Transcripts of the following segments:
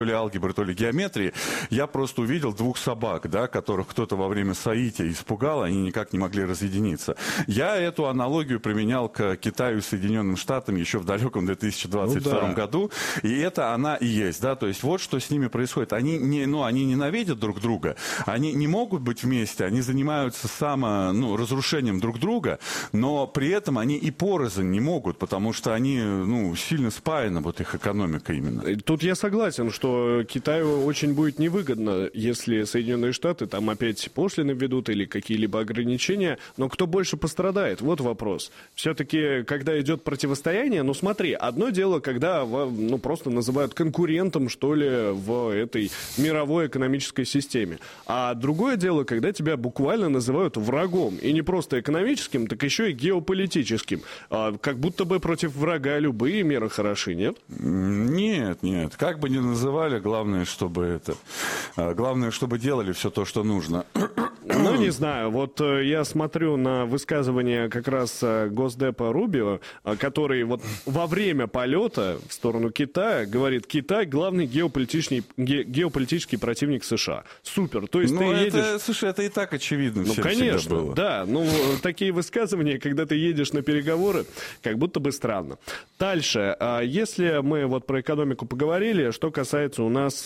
ли алгебры, то ли геометрии, я просто увидел двух собак, да, которых кто-то во время соития испугал, они никак не могли разъединиться. Я эту аналогию применял к Китаю и Соединенным Штатам еще в далеком 2022 году, и это она и есть, да, то есть вот что с ними происходит. Они ненавидят друг друга, они не могут быть вместе, они занимаются разрушением друг друга, но при этом они и порознь не могут, потому что они, сильно спаяны, вот их экономика именно. Тут я согласен, что Китаю очень будет невыгодно, если Соединенные Штаты там опять пошлины введут или какие-либо ограничения, но кто больше пострадает? Вот вопрос. Все-таки, когда идет противостояние, смотри, одно дело, когда просто называют конкурентом, что ли, в этой мировой экономической системе, а другое дело, когда тебя буквально называют врагом, и не просто экономическим, так еще и геополитическим. Как будто бы против врага любые меры хороши, нет? Нет, как бы ни называли, главное, чтобы делали все то, что нужно. Не знаю, вот я смотрю на высказывание как раз Госдепа Рубио, который вот во время полета в сторону Китая говорит: Китай главный геополитический противник США. Супер, то есть ты едешь... Слушай, это и так очевидно всем конечно, было. Да, такие высказывания, когда ты едешь на переговоры, как будто бы странно. Дальше, если мы вот про экономику поговорили, что касается у нас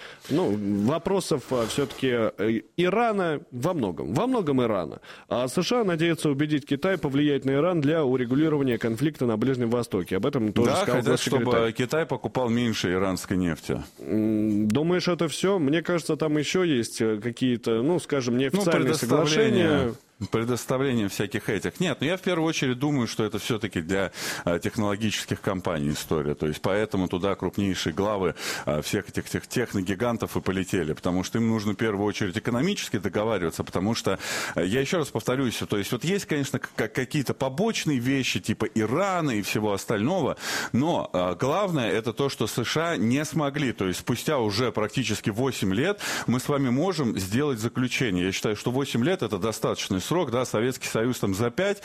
вопросов все-таки Ирана, во многом Ирана. А США надеются убедить Китай повлиять на Иран для урегулирования конфликта на Ближнем Востоке. Об этом тоже сказал хотят, госсекретарь. чтобы Китай покупал меньше иранской нефти. Думаешь, это все? Мне кажется, там еще есть какие-то, неофициальные соглашения. Предоставление всяких этих. Нет, я в первую очередь думаю, что это все-таки для технологических компаний история. То есть поэтому туда крупнейшие главы всех этих техногигантов и полетели. Потому что им нужно в первую очередь экономически договариваться. Потому что, я еще раз повторюсь, то есть вот есть, конечно, какие-то побочные вещи типа Ирана и всего остального. Но главное это то, что США не смогли. То есть спустя уже практически 8 лет мы с вами можем сделать заключение. Я считаю, что 8 лет это достаточный срок, да, Советский Союз там за 5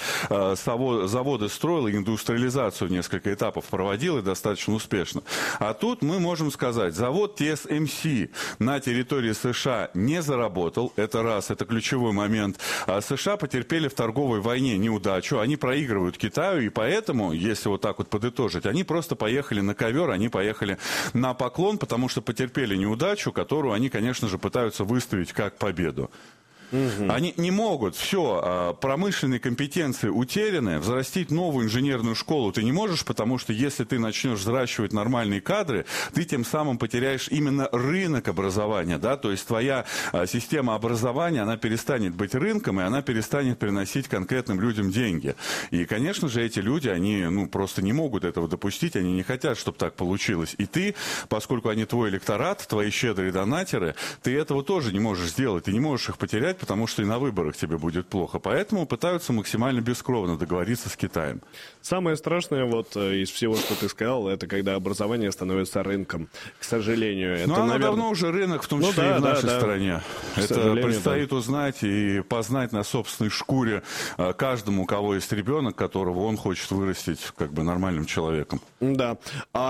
заводы строил, индустриализацию в несколько этапов проводил и достаточно успешно. А тут мы можем сказать, завод TSMC на территории США не заработал, это раз, это ключевой момент. США потерпели в торговой войне неудачу, они проигрывают Китаю, и поэтому, если вот так вот подытожить, они просто поехали на ковер, они поехали на поклон, потому что потерпели неудачу, которую они, конечно же, пытаются выставить как победу. Они не могут, промышленные компетенции утеряны, взрастить новую инженерную школу ты не можешь, потому что если ты начнешь взращивать нормальные кадры, ты тем самым потеряешь именно рынок образования, да, то есть твоя система образования, она перестанет быть рынком, и она перестанет приносить конкретным людям деньги. И, конечно же, эти люди, они, просто не могут этого допустить, они не хотят, чтобы так получилось. И ты, поскольку они твой электорат, твои щедрые донатеры, ты этого тоже не можешь сделать, ты не можешь их потерять, потому что и на выборах тебе будет плохо. Поэтому пытаются максимально бескровно договориться с Китаем. Самое страшное из всего, что ты сказал, это когда образование становится рынком. К сожалению. Оно давно уже рынок, в том числе и в нашей стране. Это предстоит узнать и познать на собственной шкуре каждому, у кого есть ребенок, которого он хочет вырастить нормальным человеком. Да.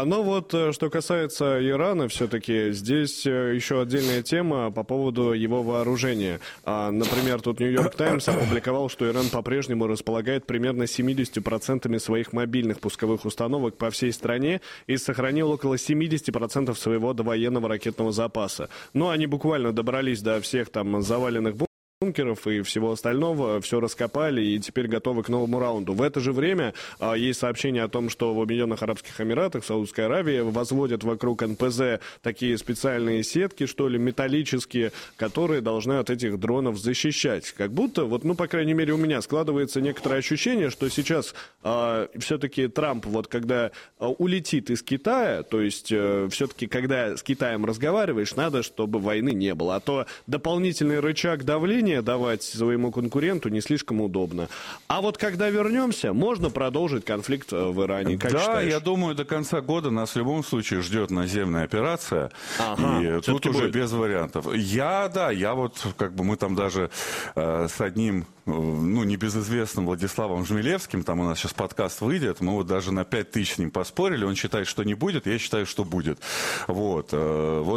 Что касается Ирана, все-таки здесь еще отдельная тема по поводу его вооружения. Например, тут Нью-Йорк Таймс опубликовал, что Иран по-прежнему располагает примерно 70% своих мобильных пусковых установок по всей стране и сохранил около 70% своего довоенного ракетного запаса. Они буквально добрались до всех там заваленных бункеров и всего остального, все раскопали и теперь готовы к новому раунду. В это же время есть сообщение о том, что в Объединенных Арабских Эмиратах, в Саудовской Аравии возводят вокруг НПЗ такие специальные сетки, металлические, которые должны от этих дронов защищать. Как будто, по крайней мере, у меня складывается некоторое ощущение, что сейчас все-таки Трамп, когда улетит из Китая, то есть все-таки, когда с Китаем разговариваешь, надо, чтобы войны не было. А то дополнительный рычаг давления позволения давать своему конкуренту не слишком удобно. А вот когда вернемся, можно продолжить конфликт в Иране. Как считаешь? Я думаю, до конца года нас в любом случае ждет наземная операция. И тут уже будет без вариантов. Я вот, как бы мы там даже с одним, небезызвестным Владиславом Жмелевским, там у нас сейчас подкаст выйдет, мы вот даже на 5000 с ним поспорили, он считает, что не будет, я считаю, что будет. Вот